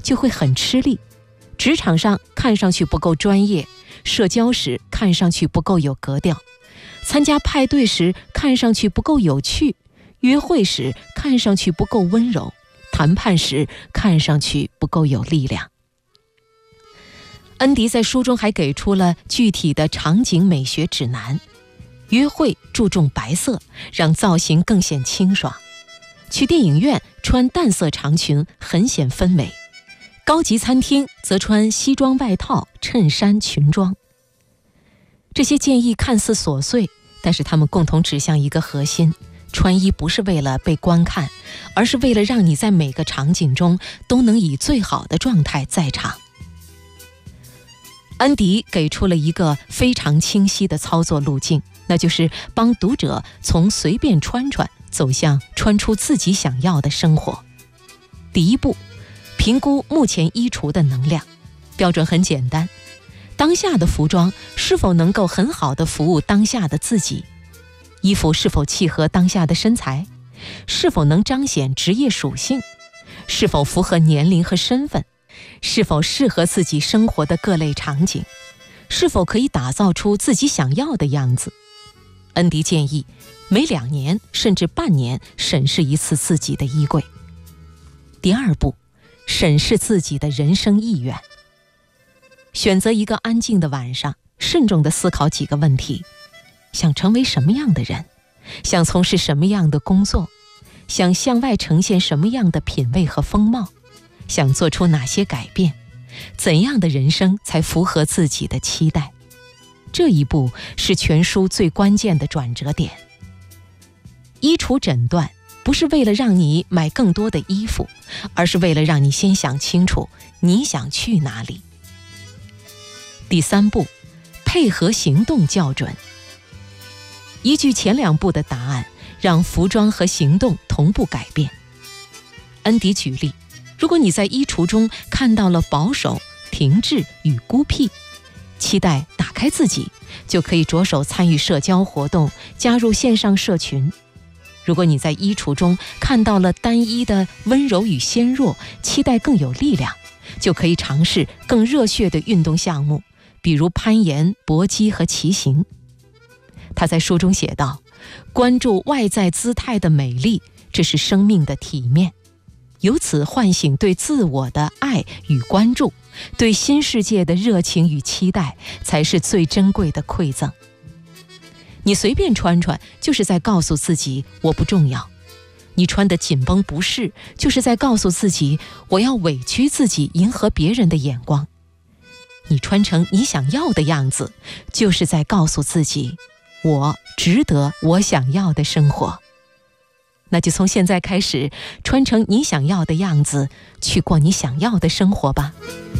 就会很吃力，职场上看上去不够专业，社交时看上去不够有格调，参加派对时看上去不够有趣，约会时看上去不够温柔，谈判时看上去不够有力量。恩迪在书中还给出了具体的场景美学指南：约会注重白色，让造型更显清爽；去电影院穿淡色长裙，很显氛围；高级餐厅则穿西装外套、衬衫、裙装。这些建议看似琐碎，但是它们共同指向一个核心：穿衣不是为了被观看，而是为了让你在每个场景中都能以最好的状态在场。恩迪给出了一个非常清晰的操作路径，那就是帮读者从随便穿穿走向穿出自己想要的生活。第一步，评估目前衣橱的能量。标准很简单，当下的服装是否能够很好地服务当下的自己？衣服是否契合当下的身材？是否能彰显职业属性？是否符合年龄和身份？是否适合自己生活的各类场景？是否可以打造出自己想要的样子？恩迪建议每2年甚至半年审视一次自己的衣柜。第二步，审视自己的人生意愿。选择一个安静的晚上，慎重地思考几个问题：想成为什么样的人？想从事什么样的工作？想向外呈现什么样的品味和风貌？想做出哪些改变？怎样的人生才符合自己的期待？这一步是全书最关键的转折点。衣橱诊断不是为了让你买更多的衣服，而是为了让你先想清楚你想去哪里。第三步，配合行动校准。依据前2步的答案，让服装和行动同步改变。恩迪举例，如果你在衣橱中看到了保守、停滞与孤僻，期待打开自己，就可以着手参与社交活动，加入线上社群。如果你在衣橱中看到了单一的温柔与纤弱，期待更有力量，就可以尝试更热血的运动项目，比如攀岩、搏击和骑行。他在书中写道，关注外在姿态的美丽，这是生命的体面，由此唤醒对自我的爱与关注，对新世界的热情与期待，才是最珍贵的馈赠。你随便穿穿，就是在告诉自己我不重要；你穿得紧绷不适，就是在告诉自己我要委屈自己迎合别人的眼光；你穿成你想要的样子，就是在告诉自己我值得我想要的生活。那就从现在开始，穿成你想要的样子，去过你想要的生活吧。